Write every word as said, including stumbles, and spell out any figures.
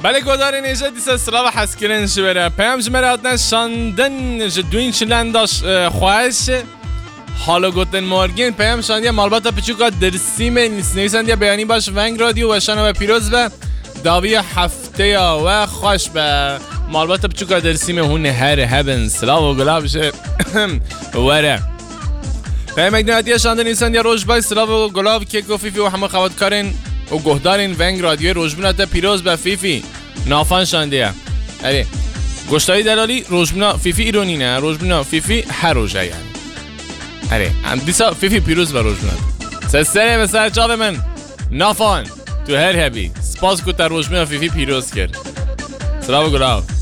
بله گوداری نیجا دیسه سراغ حس کرن شبره پیام جمره آدن شاندن جدوین چلنداش خواهش حالا گوتن مارگین پیام شاندیا مالباتا پچوکا درسیم نویسندیا بیانی باش ونگ رادیو و شانو و پیروز به داوی هفته یا و خوش به مالباتا پچوکا درسیم هون هر هبن سلاو و گلاب شه وره پیام اگناتیا شاندن نویسندیا روش بای سلاو و گلاب کیک و فیفی و همه خواد کارن و گهدارین ونگ رادیو روشبنا تا پیروز به فیفی نافان شاندیا اره گشتایی دلالی روشبنا فیفی ایرانی نه روشبنا فیفی هر روشه یعنی اره هم دیسا فیفی پیروز و روشبنا سسره مثل چاپ من نافان تو هر هبی سپاس کتا روشبنا فیفی پیروز کرد سلام و گلاب